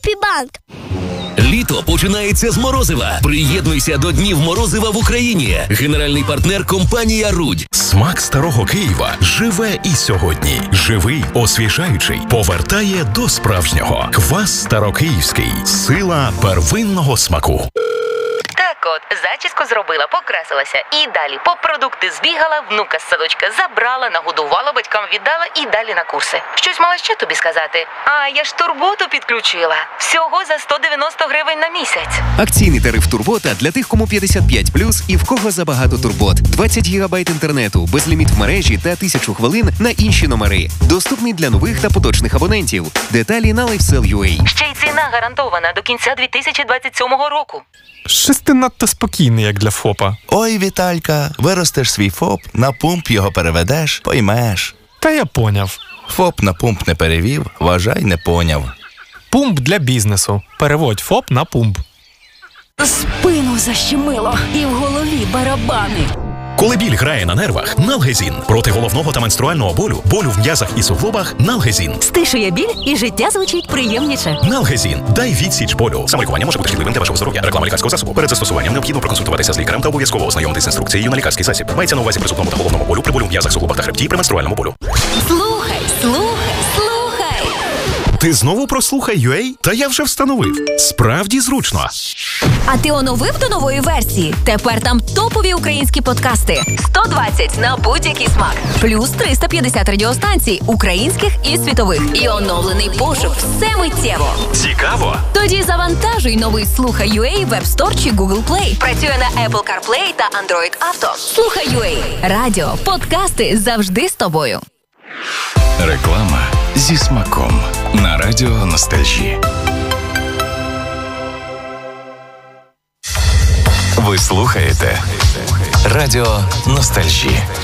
Хеппі Банк. Літо починається з морозива. Приєднуйся до Днів морозива в Україні. Генеральний партнер – компанія «Рудь». Смак старого Києва живе і сьогодні. Живий, освіжаючий, повертає до справжнього. Квас старокиївський. Сила первинного смаку. Так от, зачіску зробила, покрасилася. І далі по продукти збігала, внука з садочка забрала, нагодувала, батькам віддала і далі на курси. Щось мала ще тобі сказати? А, я ж турботу підключила. Всього за 190 гривень на місяць. Акційний тариф «Турбота» для тих, кому 55+, і в кого забагато турбот. 20 гігабайт інтернету, безліміт в мережі та 1000 хвилин на інші номери. Доступний для нових та поточних абонентів. Деталі на LifeSell.ua. Ще й ціна гарантована до кінця 2027 року. Щось ти надто спокійний, як для ФОПа. Ой, Віталька, виростеш свій ФОП, на пумп його переведеш, поймеш. Та я поняв. ФОП на пумп не перевів, вважай, не поняв. Пумп для бізнесу. Переводь ФОП на пумп. Спину защемило і в голові барабани. Коли біль грає на нервах, Налгезін. Проти головного та менструального болю, болю в м'язах і суглобах – Налгезін. Стишує біль і життя звучить приємніше. Налгезін. Дай відсіч болю. Самолікування може бути шкідливим для вашого здоров'я. Реклама лікарського засобу. Перед застосуванням необхідно проконсультуватися з лікарем та обов'язково ознайомитись з інструкцією на лікарський засіб. Мається на увазі при зубному та головному болю, при болю в м'язах, суглобах та хребті, при менструальному болю. Слухай. Ти знову про Слухай.ua? Та я вже встановив. Справді зручно. А ти оновив до нової версії? Тепер там топові українські подкасти. 120 на будь-який смак. Плюс 350 радіостанцій, українських і світових. І оновлений пошук. Все миттєво. Цікаво? Тоді завантажуй новий Слухай.ua в App Store чи Google Play. Працює на Apple CarPlay та Android Auto. Слухай.ua. Радіо, подкасти завжди з тобою. Реклама зі смаком на радіо Ностальжі. Ви слухаєте радіо Ностальжі.